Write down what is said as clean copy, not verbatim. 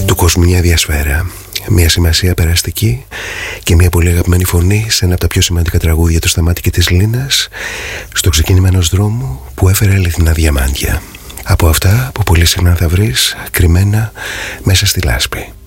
του κόσμου μια διασφαίρα, μια σημασία περαστική και μια πολύ αγαπημένη φωνή σε ένα από τα πιο σημαντικά τραγούδια του Σταμάτη και της Λίνας, στο ξεκίνημα ενός δρόμου που έφερε αληθινά διαμάντια. Από αυτά που πολύ συχνά θα βρεις κρυμμένα μέσα στη λάσπη.